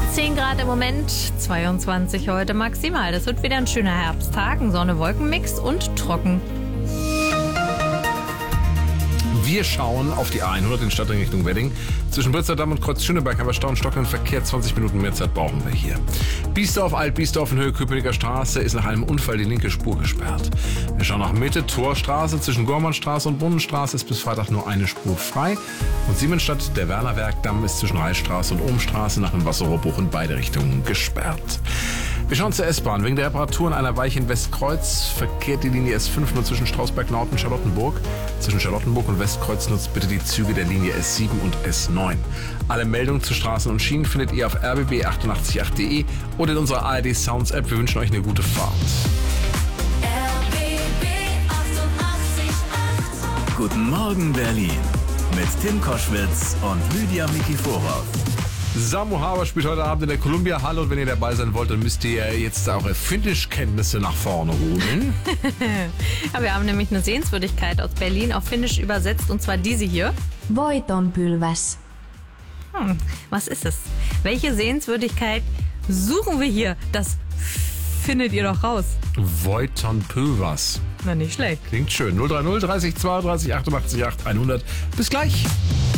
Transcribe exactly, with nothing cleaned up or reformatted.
zehn Grad im Moment, zweiundzwanzig heute maximal. Das wird wieder ein schöner Herbsttag, ein Sonne-Wolken-Mix und trocken. Wir schauen auf die A hundert in Stadtring Richtung Wedding. Zwischen Britzerdamm und Kreuz Schöneberg haben wir Stau und stockenden Verkehr. zwanzig Minuten mehr Zeit brauchen wir hier. Biesdorf, Alt-Biesdorf in Höhe Köpenicker Straße ist nach einem Unfall die linke Spur gesperrt. Wir schauen nach Mitte, Torstraße zwischen Gormannstraße und Brunnenstraße ist bis Freitag nur eine Spur frei. Und Siemensstadt, der Wernerwerkdamm ist zwischen Reichstraße und Ohmstraße nach einem Wasserrohrbruch in beide Richtungen gesperrt. Wir schauen zur S-Bahn. Wegen der Reparaturen einer Weiche in Westkreuz verkehrt die Linie S fünf nur zwischen Strausberg Nord und Charlottenburg. Zwischen Charlottenburg und Westkreuz nutzt bitte die Züge der Linie S sieben und S neun. Alle Meldungen zu Straßen und Schienen findet ihr auf r b b acht acht acht punkt d e oder in unserer A R D Sounds App. Wir wünschen euch eine gute Fahrt. R B B achtundachtzig Komma acht. Guten Morgen Berlin mit Tim Koschwitz und Lydia Mikiforow. Samu Haber spielt heute Abend in der Columbia Halle und wenn ihr dabei sein wollt, dann müsst ihr jetzt eure Finnischkenntnisse nach vorne holen. Ja, wir haben nämlich eine Sehenswürdigkeit aus Berlin auf Finnisch übersetzt und zwar diese hier. Voitonpylväs. Hm, was ist es? Welche Sehenswürdigkeit suchen wir hier? Das findet ihr doch raus. Voitonpylväs. Na, nicht schlecht. Klingt schön. null drei null dreißig zweiunddreißig achtundachtzig acht hundert. Bis gleich.